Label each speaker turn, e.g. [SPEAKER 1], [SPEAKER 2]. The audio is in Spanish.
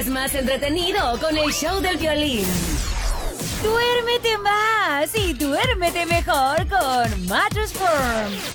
[SPEAKER 1] es más entretenido con el show del violín.
[SPEAKER 2] Duérmete más y duérmete mejor con Mattress Firm.